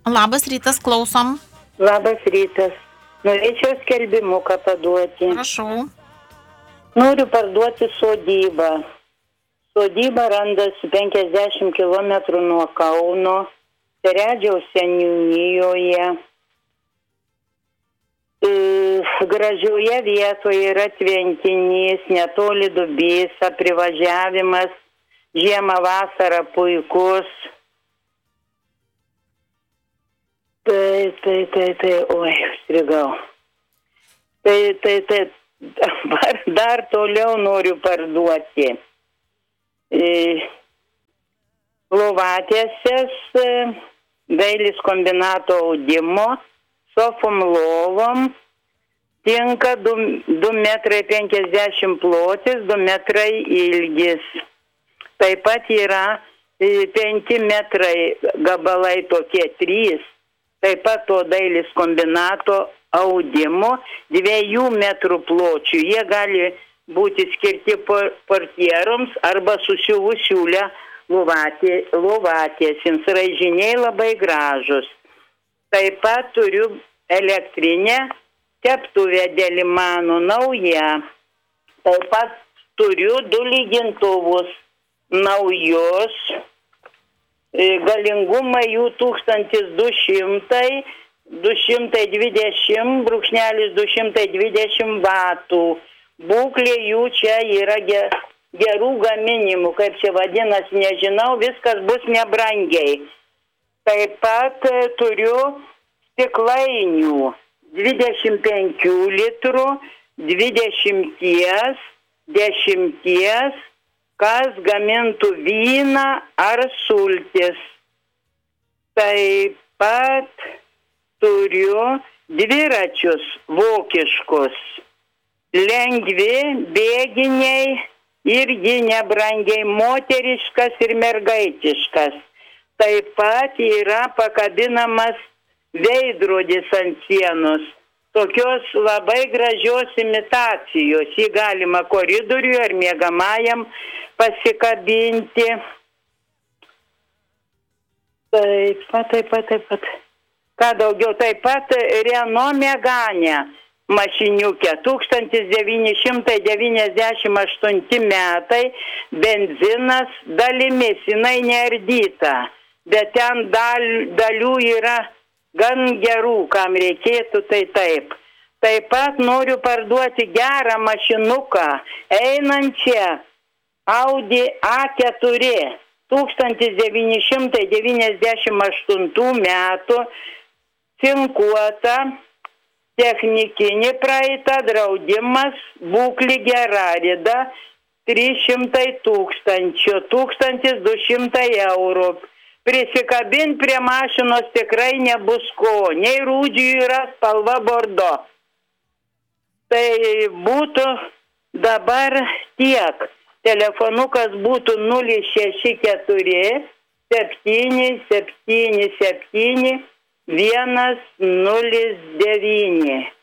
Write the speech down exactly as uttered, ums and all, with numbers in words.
Labas rytas, klausom. Labas rytas. Norėčiau skelbimuką paduoti. Prašau. Noriu parduoti sodybą. Sodyba randasi penkiasdešimt kilometrų nuo Kauno, Seredžiaus seniūnijoje. E, gražioje vietoje yra tvenkinys, netoli Dubysa, privažiavimas, žiemą vasarą puikus. Tai, tai, tai, tai, oi, strigau. Tai, tai, tai, dar, dar toliau noriu parduoti. E, Lovatėsės, Dailės kombinato audimo, sofom lovom, tinka du metrai penkiasdešimt plotis, du metrai ilgis. Taip pat yra penki metrai gabalai tokie trys. Taip pat to Dailės kombinato audimo dviejų metrų pločių. Jie gali būti skirti portieroms arba susiuvų siūlę lovatėsims. Raižiniai labai gražus. Taip pat turiu elektrinę keptuvę Delimano nauja. Taip pat turiu du lygintuvus naujus. Galingumai jų tūkstantis du šimtai, du šimtai dvidešimt, brūkšnelis du šimtai dvidešimt vatų. Būklė jų čia yra gerų gaminimų, kaip čia vadinasi, nežinau, viskas bus nebrangiai. Taip pat turiu stiklainių dvidešimt penkių litrų, dvidešimties, dešimties, kas gamintų vyną ar sultis. Taip pat turiu dviračius vokiškus, lengvi, bėginiai, irgi nebrangiai, moteriškas ir mergaitiškas. Taip pat yra pakabinamas veidrodis ant sienos. Tokios labai gražios imitacijos. Jį galima koridoriuje ar miegamajam pasikabinti. Taip pat, taip pat, taip pat. Ką daugiau, taip pat Renault Megane mašiniukė. tūkstantis devyni šimtai devyniasdešimt aštunti metai, benzinas dalimis, jinai neardyta. Bet ten dal, dalių yra gan gerų, kam reikėtų, tai taip. Taip pat noriu parduoti gerą mašinuką, einančią Audi A keturi, tūkstantis devyni šimtai devyniasdešimt aštuntų metų, cinkuota, technikinė praeita, draudimas, būklė gera, rida trys šimtai tūkstančių, tūkstantis du šimtai eurų. Prisikabinti prie mašinos tikrai nebus ko, nei rūdžių yra spalva bordo. Tai būtų dabar tiek. Telefonukas būtų nulis šeši keturi septyni septyni septyni vienas nulis devyni.